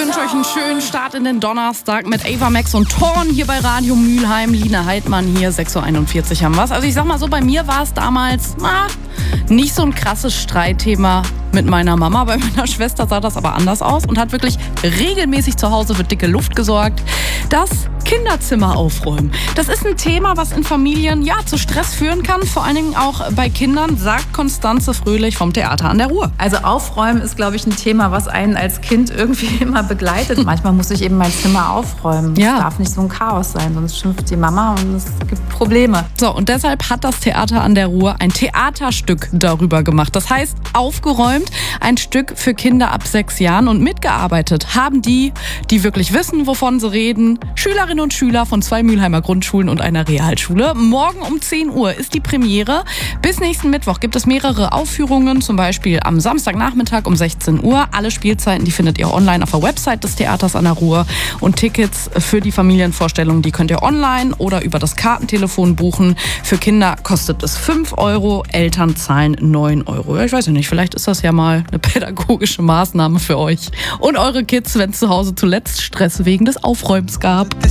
wünsche euch einen schönen Start in den Donnerstag mit Ava Max und Thorn hier bei Radio Mülheim. Lina Heidmann hier, 6.41 Uhr haben wir's. Also ich sag mal so, bei mir war es damals nicht so ein krasses Streitthema mit meiner Mama. Bei meiner Schwester sah das aber anders aus und hat wirklich regelmäßig zu Hause für dicke Luft gesorgt. Das Kinderzimmer aufräumen. Das ist ein Thema, was in Familien zu Stress führen kann, vor allen Dingen auch bei Kindern, sagt Konstanze Fröhlich vom Theater an der Ruhr. Also Aufräumen ist, glaube ich, ein Thema, was einen als Kind irgendwie immer begleitet. Manchmal muss ich eben mein Zimmer aufräumen. Es darf nicht so ein Chaos sein, sonst schimpft die Mama und es gibt Probleme. So, und deshalb hat das Theater an der Ruhr ein Theaterstück darüber gemacht. Das heißt, aufgeräumt, ein Stück für Kinder ab 6 Jahren, und mitgearbeitet haben die wirklich wissen, wovon sie reden. Schülerinnen und Schüler von 2 Mülheimer Grundschulen und einer Realschule. Morgen um 10 Uhr ist die Premiere. Bis nächsten Mittwoch gibt es mehrere Aufführungen, zum Beispiel am Samstagnachmittag um 16 Uhr. Alle Spielzeiten, die findet ihr online auf der Website des Theaters an der Ruhr. Und Tickets für die Familienvorstellung, die könnt ihr online oder über das Kartentelefon buchen. Für Kinder kostet es 5 €, Eltern zahlen 9 €. Ja, ich weiß ja nicht, vielleicht ist das ja mal eine pädagogische Maßnahme für euch und eure Kids, wenn es zu Hause zuletzt Stress wegen des Aufräumens gab.